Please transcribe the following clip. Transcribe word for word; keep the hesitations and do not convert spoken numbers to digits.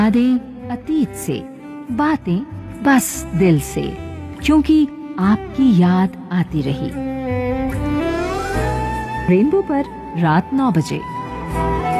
यादें अतीत से, बातें बस दिल से, क्योंकि आपकी याद आती रही। रेनबो पर रात नौ बजे।